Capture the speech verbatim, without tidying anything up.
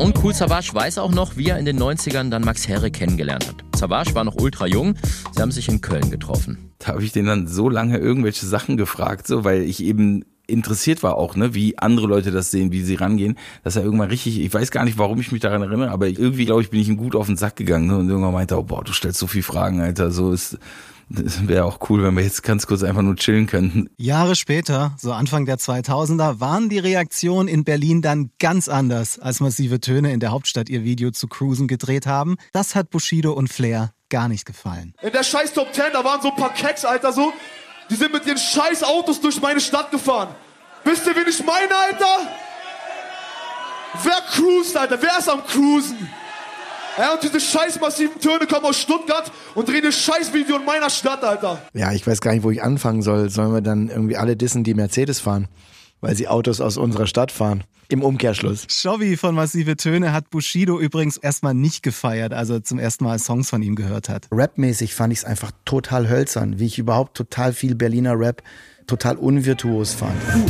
Und Kool Savas weiß auch noch, wie er in den neunzigern dann Max Herre kennengelernt hat. Savas war noch ultra jung, sie haben sich in Köln getroffen. Da habe ich den dann so lange irgendwelche Sachen gefragt, so, weil ich eben interessiert war auch, ne, wie andere Leute das sehen, wie sie rangehen, dass er irgendwann richtig, ich weiß gar nicht, warum ich mich daran erinnere, aber irgendwie, glaube ich, bin ich ihm gut auf den Sack gegangen, ne, und irgendwann meinte er, oh, boah, du stellst so viele Fragen, Alter, so ist, das wäre auch cool, wenn wir jetzt ganz kurz einfach nur chillen könnten. Jahre später, so Anfang der zweitausender, waren die Reaktionen in Berlin dann ganz anders, als Massive Töne in der Hauptstadt ihr Video zu Cruisen gedreht haben. Das hat Bushido und Flair gar nicht gefallen. In der scheiß Top Ten, da waren so ein paar Keks, Alter, so, die sind mit ihren scheiß Autos durch meine Stadt gefahren. Wisst ihr, wen ich meine, Alter? Wer cruist, Alter? Wer ist am Cruisen? Ja, und diese scheiß massiven Töne kommen aus Stuttgart und drehen ein scheiß Video in meiner Stadt, Alter. Ja, ich weiß gar nicht, wo ich anfangen soll. Sollen wir dann irgendwie alle dissen, die Mercedes fahren? Weil sie Autos aus unserer Stadt fahren. Im Umkehrschluss. Shovi von Massive Töne hat Bushido übrigens erstmal nicht gefeiert, als er zum ersten Mal Songs von ihm gehört hat. Rapmäßig fand ich es einfach total hölzern, wie ich überhaupt total viel Berliner Rap total unvirtuos fand.